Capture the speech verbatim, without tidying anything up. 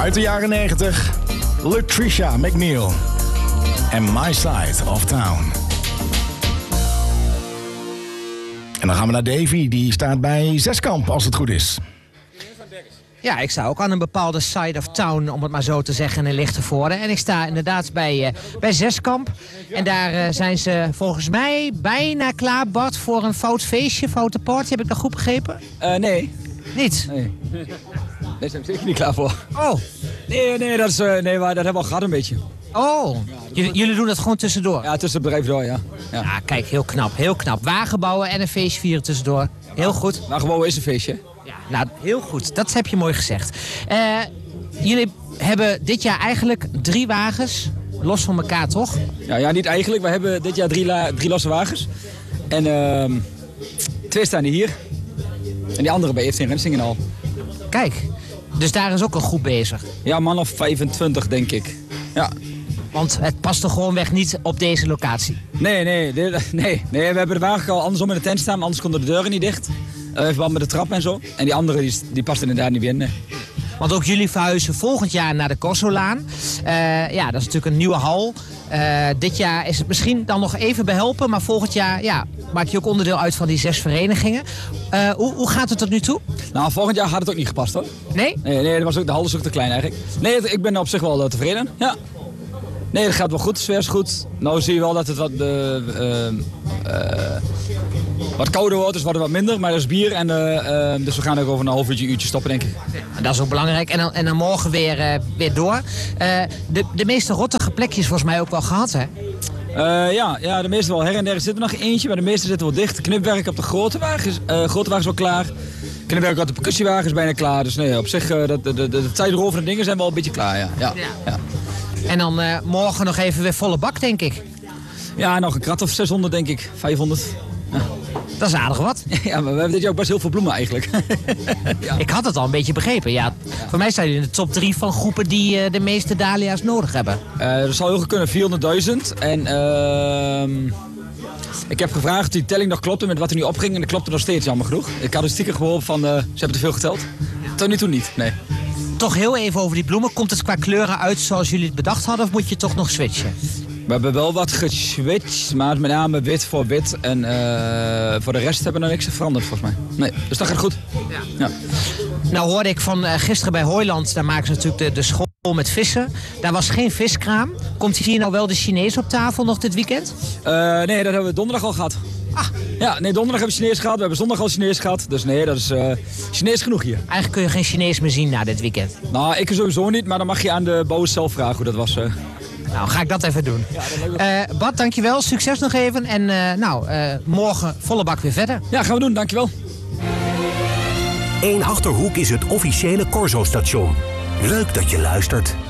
Uit de jaren negentig, Latricia McNeil en My Side of Town. En dan gaan we naar Davy, die staat bij Zeskamp, als het goed is. Ja, ik sta ook aan een bepaalde side of town, om het maar zo te zeggen, in Lichtenvoorde. En ik sta inderdaad bij, uh, bij Zeskamp. En daar uh, zijn ze volgens mij bijna klaar, Bart, voor een fout feestje, foute party. Heb ik dat goed begrepen? Uh, nee. Niet? Nee. Daar zijn we zeker niet klaar voor. Oh. Nee, nee, dat, is, uh, nee maar dat hebben we al gehad een beetje. Oh, J- jullie doen dat gewoon tussendoor? Ja, tussen het bedrijf door, ja. ja. Ja, kijk, heel knap, heel knap. Wagenbouwen en een feestje vieren tussendoor. Heel goed. Wagenbouwen is een feestje. Ja, nou, heel goed. Dat heb je mooi gezegd. Uh, jullie hebben dit jaar eigenlijk drie wagens, los van elkaar, toch? Ja, ja, niet eigenlijk. We hebben dit jaar drie, la- drie losse wagens. En uh, twee staan hier. En die andere bij Efteling Rensingen al. Kijk, dus daar is ook een groep bezig. Ja, man of vijfentwintig, denk ik. Ja. Want het past er gewoonweg niet op deze locatie. Nee, nee, nee, nee. nee we hebben de wagen al andersom in de tent staan, anders konden de deuren niet dicht. Uh, even met de trap en zo. En die andere, die, die past inderdaad niet binnen. Want ook jullie verhuizen volgend jaar naar de Corsolaan. Uh, ja, dat is natuurlijk een nieuwe hal. Uh, dit jaar is het misschien dan nog even behelpen, maar volgend jaar ja, maak je ook onderdeel uit van die zes verenigingen. Uh, hoe, hoe gaat het tot nu toe? Nou, volgend jaar had het ook niet gepast, hoor. Nee? Nee, nee dat was ook, de hal is ook te klein eigenlijk. Nee, ik ben op zich wel uh, tevreden. Ja. Nee, dat gaat wel goed. De sfeer is goed. Nou zie je wel dat het wat, uh, uh, uh, wat kouder wordt, dus wordt het wat minder. Maar dat is bier, en, uh, uh, dus we gaan ook over een half uurtje, uurtje stoppen, denk ik. Ja, dat is ook belangrijk. En dan, en dan morgen weer, uh, weer door. Uh, de, de meeste rottige plekjes volgens mij ook wel gehad, hè? Uh, ja, ja, de meeste wel. Her en der zit er nog eentje, maar de meeste zitten wel dicht. Knipwerk op de grote wagens, uh, grote wagens wel klaar. Knipwerk op de percussiewagen is bijna klaar. Dus nee, op zich, uh, de, de, de, de tijdrovende dingen zijn wel een beetje klaar, ja. ja. ja. ja. En dan uh, morgen nog even weer volle bak, denk ik. Ja, nog een krat of zeshonderd, denk ik. vijfhonderd. Ja. Dat is aardig wat. Ja, maar we hebben dit jaar ook best heel veel bloemen eigenlijk. Ja. Ik had het al een beetje begrepen. Ja, ja. Voor mij staan jullie in de top drie van groepen die uh, de meeste dahlia's nodig hebben. Uh, dat zou heel goed kunnen, vierhonderdduizend. En uh, ik heb gevraagd of die telling nog klopte met wat er nu opging. En dat klopte nog steeds, jammer genoeg. Ik had een sticker gehoord van, uh, ze hebben te veel geteld. Ja. Tot nu toe niet, nee. Toch heel even over die bloemen. Komt het qua kleuren uit zoals jullie het bedacht hadden of moet je toch nog switchen? We hebben wel wat geswitcht, maar met name wit voor wit. En uh, voor de rest hebben we nog niks veranderd volgens mij. Nee, dus dat gaat goed. Ja. Ja. Nou hoorde ik van uh, gisteren bij Hooiland, daar maken ze natuurlijk de, de school met vissen. Daar was geen viskraam. Komt hier nou wel de Chinees op tafel nog dit weekend? Uh, nee, dat hebben we donderdag al gehad. Ah. Ja, nee, donderdag hebben we Chinees gehad. We hebben zondag al Chinees gehad. Dus nee, dat is uh, Chinees genoeg hier. Eigenlijk kun je geen Chinees meer zien na dit weekend. Nou, ik sowieso niet, maar dan mag je aan de bouwers zelf vragen hoe dat was. Uh. Nou, ga ik dat even doen. Ja, uh, Bart, dankjewel. Succes nog even. En uh, nou, uh, morgen volle bak weer verder. Ja, gaan we doen. Dankjewel. Eén Achterhoek is het officiële Corso-station. Leuk dat je luistert.